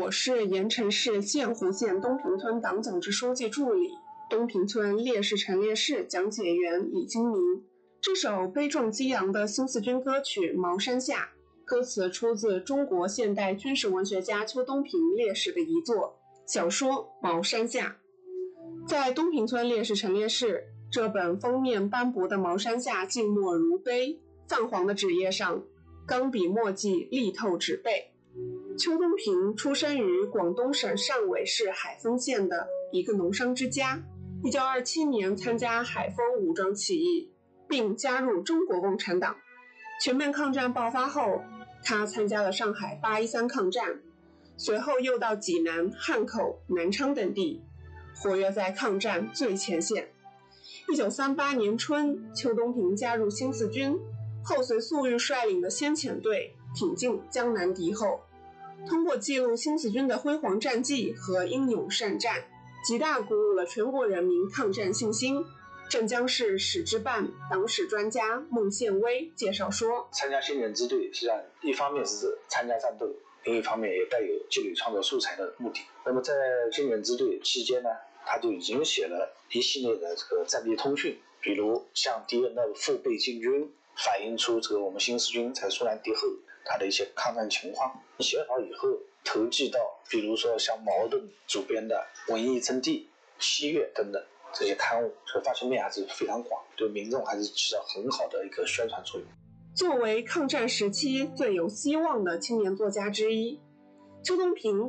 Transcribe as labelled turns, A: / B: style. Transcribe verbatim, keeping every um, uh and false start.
A: 我是盐城市县湖县东平村党组织书记助理、东平村烈士陈列室讲解员李金明。这首悲壮激昂的新四军歌曲《茅山下》，歌词出自中国现代军事文学家邱东平烈士的遗作小说《茅山下》。在东平村烈士陈列室，这本封面斑驳的《茅山下》静默如碑，泛黄的纸页上，钢笔墨迹力透纸背。邱东平出生于广东省汕尾市海丰县的一个农商之家，一九二七年参加海丰武装起义，并加入中国共产党。全面抗战爆发后，他参加了上海八一三抗战，随后又到济南、汉口、南昌等地，活跃在抗战最前线。一九三八年春，邱东平加入新四军，后随粟裕率领的先遣队挺进江南敌后。通过记录新四军的辉煌战绩和英勇善战，极大鼓舞了全国人民抗战信心。镇江市史志办党史专家孟宪威介绍说，
B: 参加先遣支队实际上一方面是参加战斗，另一方面也带有积累创作素材的目的。那么在先遣支队期间呢，他就已经写了一系列的这个战地通讯，比如向敌人的腹背进军，反映出这个我们新四军在苏南敌后他的一些抗战情况。写好以后投寄到比如说像茅盾主编的文艺阵地、西岳等等这些刊物，所以发行面还是非常广，对民众还是起到很好的一个宣传作用。
A: 作为抗战时期最有希望的青年作家之一，邱东平